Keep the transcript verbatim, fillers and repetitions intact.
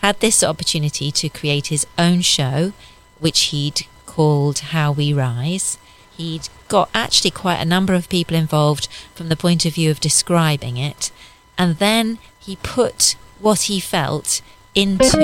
had this opportunity to create his own show, which he'd called How We Rise. He'd got actually quite a number of people involved from the point of view of describing it. And then he put what he felt into